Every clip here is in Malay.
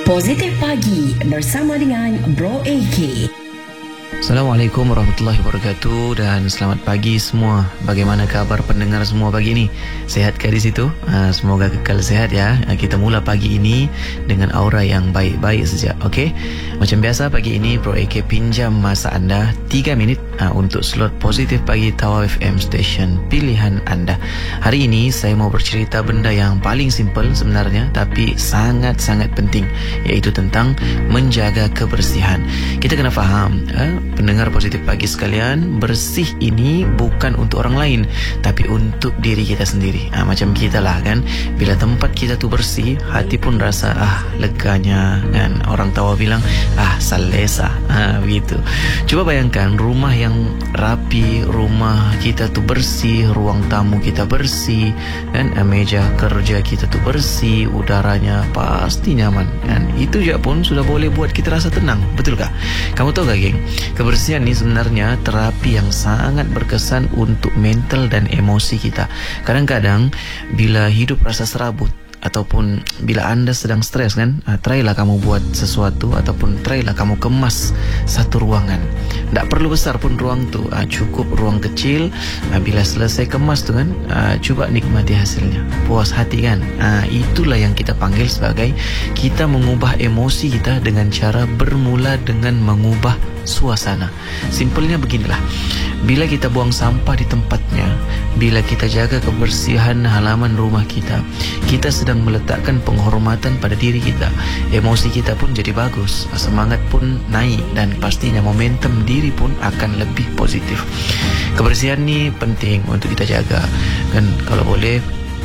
Positif Pagi bersama dengan Bro AK. Assalamualaikum warahmatullahi wabarakatuh dan selamat pagi semua. Bagaimana kabar pendengar semua pagi ini? Sehatkah di situ? Semoga kekal sehat ya. Kita mula pagi ini dengan aura yang baik-baik saja. Okey. Macam biasa pagi ini Bro AK pinjam masa anda 3 minit untuk slot Positif Pagi Tawau FM Station pilihan anda. Hari ini saya mau bercerita benda yang paling simple sebenarnya tapi sangat-sangat penting, iaitu tentang menjaga kebersihan. Kita kena faham, pendengar Positif Pagi sekalian, bersih ini bukan untuk orang lain tapi untuk diri kita sendiri. Macam kita lah kan, bila tempat kita tu bersih, hati pun rasa leganya kan. Orang Tawau bilang salesa, begitu. Coba bayangkan rumah yang rapi, rumah kita tu bersih, ruang tamu kita bersih kan, meja kerja kita tu bersih, udaranya pasti nyaman kan. Itu je pun sudah boleh buat kita rasa tenang, betulkah? Kamu tahu gak geng, kebersihan ni sebenarnya terapi yang sangat berkesan untuk mental dan emosi kita. Kadang-kadang bila hidup rasa serabut ataupun bila anda sedang stres kan, trylah kamu buat sesuatu ataupun trylah kamu kemas satu ruangan. Tak perlu besar pun ruang tu, cukup ruang kecil. Bila selesai kemas tu kan, cuba nikmati hasilnya, puas hati kan. Itulah yang kita panggil sebagai kita mengubah emosi kita dengan cara bermula dengan mengubah suasana. Simpelnya beginilah, bila kita buang sampah di tempatnya, bila kita jaga kebersihan halaman rumah kita, kita sedang meletakkan penghormatan pada diri kita. Emosi kita pun jadi bagus, semangat pun naik dan pastinya momentum diri pun akan lebih positif. Kebersihan ni penting untuk kita jaga kan. Kalau boleh,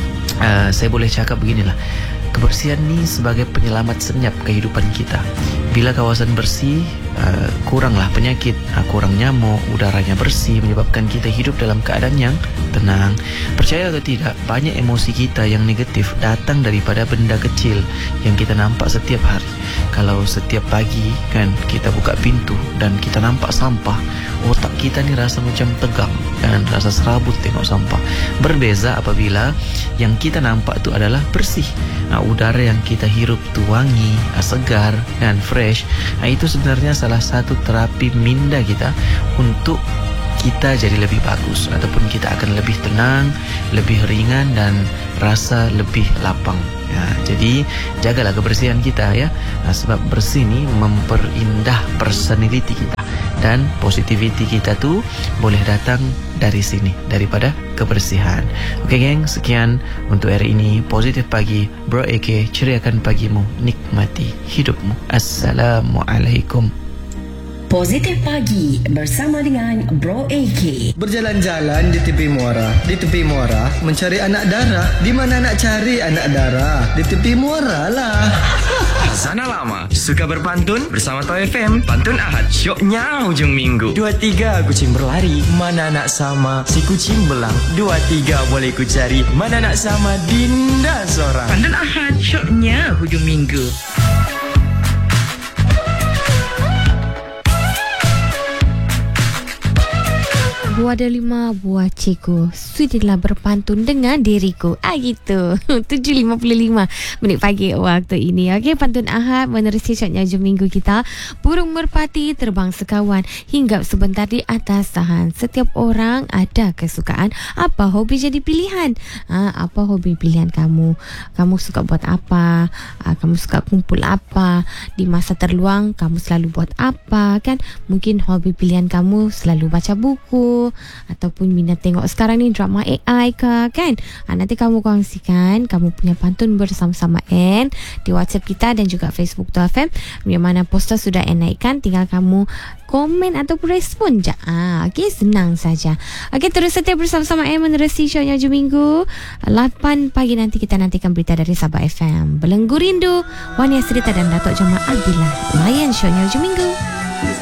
saya boleh cakap beginilah, kebersihan ni sebagai penyelamat senyap kehidupan kita. Bila kawasan bersih, kuranglah penyakit, kurang nyamuk, udaranya bersih, menyebabkan kita hidup dalam keadaan yang tenang. Percaya atau tidak, banyak emosi kita yang negatif datang daripada benda kecil yang kita nampak setiap hari. Kalau setiap pagi kan kita buka pintu dan kita nampak sampah, otak kita ni rasa macam tegang kan, rasa serabut tengok sampah. Berbeza apabila yang kita nampak tu adalah bersih. Udara yang kita hirup tu wangi, segar dan fresh. Itu sebenarnya salah satu terapi minda kita untuk kita jadi lebih bagus, ataupun kita akan lebih tenang, lebih ringan dan rasa lebih lapang. Jadi jagalah kebersihan kita ya, sebab bersih ni memperindah personality kita dan positivity kita tu boleh datang dari sini, daripada kebersihan. Okey geng, sekian untuk hari ini Positif Pagi Bro AK, ceriakan pagimu, nikmati hidupmu. Assalamualaikum. Positif Pagi bersama dengan Bro AK. Berjalan-jalan di tepi muara mencari anak dara. Di mana nak cari anak dara? Di tepi muara lah. Sana lama suka berpantun bersama Tawau FM. Pantun Ahad, syoknya hujung minggu. 2-3 kucing berlari, mana nak sama si kucing belang. 2-3 boleh ku cari, mana nak sama Dinda seorang. Pantun Ahad, syoknya hujung minggu. Buah delima, buah ciku, sudilah berpantun dengan diriku. Gitu. 7.55 minit pagi waktu ini. Okey, pantun Ahad menerusi syoknya hujung minggu kita. Burung merpati terbang sekawan, hinggap sebentar di atas tahan. Setiap orang ada kesukaan. Apa hobi jadi pilihan? Apa hobi pilihan kamu? Kamu suka buat apa? Kamu suka kumpul apa? Di masa terluang kamu selalu buat apa kan? Mungkin hobi pilihan kamu selalu baca buku, ataupun minat tengok sekarang ni drama AI ke kan. Nanti kamu kongsikan kamu punya pantun bersama-sama N di WhatsApp kita dan juga Facebook Tawau FM. Yang mana poster sudah N naikkan, tinggal kamu komen ataupun respon je. Okey, senang saja. Okey, terus setia bersama-sama N menerusi syoknya hujung minggu. 8 pagi nanti kita nantikan berita dari Sabah FM. Belenggu Rindu, Wania Serita dan Datuk Jamal Abdillah layan syoknya hujung minggu.